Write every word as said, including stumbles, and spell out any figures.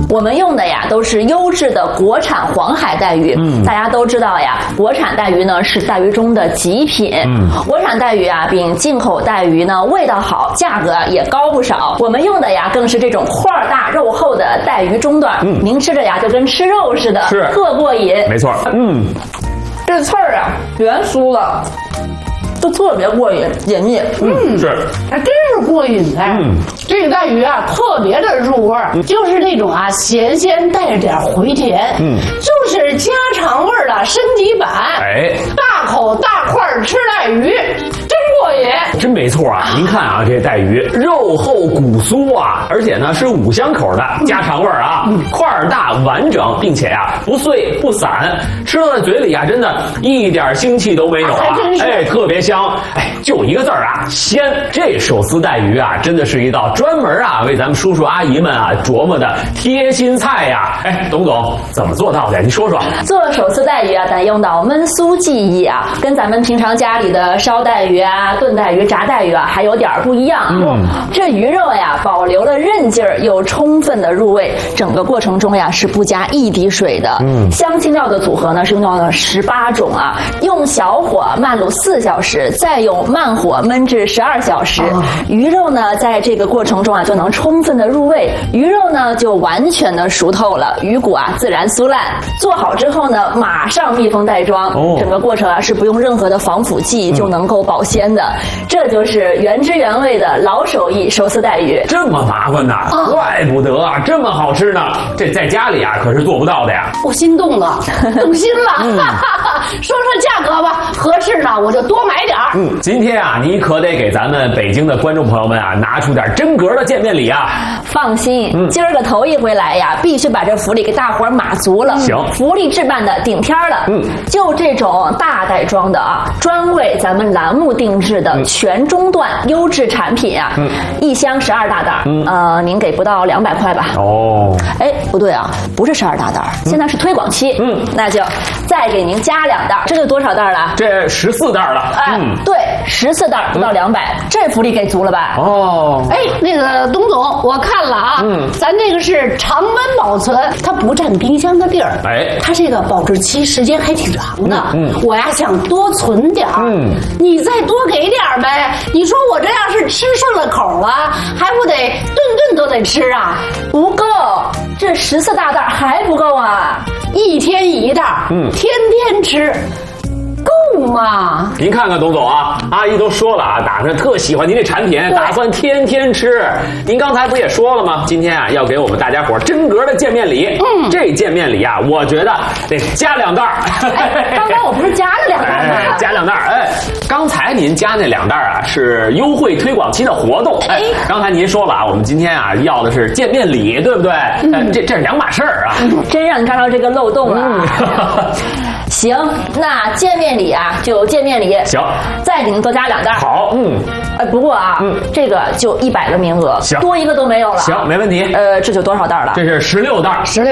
我们用的呀都是优质的国产黄海带鱼。嗯，大家都知道呀，国产带鱼呢是带鱼中的极品。嗯，国产带鱼啊比进口带鱼呢味道好，价格也高不少。我们用的呀更是这种块大肉厚的带鱼中段，嗯，您吃着呀就跟吃肉似的， 是特过瘾。 没错，嗯， 这刺儿啊圆酥了。都特别过瘾，解腻。 嗯，是， 还真是过瘾哎。嗯，这个带鱼啊，特别的入味儿，嗯、就是那种啊咸鲜带着点回甜，嗯，就是家常味儿的升级版。 哎， 大口大块吃带鱼，真过瘾。 真没错啊！您看啊，这带鱼肉厚骨酥啊，而且呢是五香口的家常味儿啊，嗯、块儿大完整，并且啊不碎不散，吃到在嘴里啊，真的一点腥气都没有啊！哎，特别香。哎，就一个字儿啊，鲜！这手撕带鱼啊，真的是一道专门啊为咱们叔叔阿姨们啊琢磨的贴心菜呀！哎，董总怎么做到的？你说说。 做手撕带鱼啊，得用到焖酥技艺啊，跟咱们平常家里的烧带鱼啊、炖带鱼、炸带鱼啊还有点不一样。嗯，这鱼肉呀保留了韧劲儿，又充分的入味，整个过程中呀是不加一滴水的。嗯，香辛料的组合呢是用到了十八种啊，用小火慢卤四小时。再用慢火焖至十二小时，哦、鱼肉呢，在这个过程中啊，就能充分的入味，鱼肉呢就完全的熟透了，鱼骨啊自然酥烂。做好之后呢，马上密封袋装，哦、整个过程啊是不用任何的防腐剂就能够保鲜的，嗯、这就是原汁原味的老手艺手撕带鱼。 这么麻烦呐，哦、怪不得啊，这么好吃呢，这在家里啊可是做不到的呀。 我心动了，动心了，嗯、说说价格吧，合适呢我就多买点。 嗯，今天啊，你可得给咱们北京的观众朋友们啊，拿出点真格的见面礼啊！ 放心，嗯、今儿个头一回来呀，必须把这福利给大伙儿码足了。 行， 福利置办的顶天了。嗯，就这种大袋装的啊，专为咱们栏目定制的全中段优质产品啊，嗯、一箱十二大袋，嗯、呃，您给不到两百块吧？ 哦， 哎，不对啊，不是十二大袋，嗯、现在是推广期，嗯，那就再给您加两袋，这就多少袋了？ 这十四袋了。 哎、嗯，对。十四袋不到两百、嗯，这福利给足了吧？ 哦，哎，那个董总，我看了啊，嗯，咱这个是常温保存，它不占冰箱的地儿，哎，它这个保质期时间还挺长的。嗯，嗯我呀想多存点儿，嗯，你再多给点儿呗。你说我这要是吃顺了口了，还不得顿顿都得吃啊？ 不够，这十四大袋还不够啊！ 一天一袋，嗯，天天吃。够吗？ 您看看董总啊，阿姨都说了啊，打算特喜欢您这产品，打算天天吃。您刚才不也说了吗？今天啊，要给我们大家伙真格的见面礼。嗯，这见面礼啊，我觉得得加两袋。 哎，刚刚我不是加了两袋吗？ 哎、加两袋。哎，刚才您加那两袋啊，是优惠推广期的活动。哎，刚才您说了啊，我们今天啊要的是见面礼，对不对？嗯、呃，这这是两码事儿啊。 真让你抓到这个漏洞了。嗯行，那见面礼啊，就见面礼。 行， 再给您多加两袋。 好，嗯， 呃，不过啊，嗯，这个就一百个名额， 行， 多一个都没有了。 行，没问题。 呃，这就多少袋了？ 这是十六袋， 十六。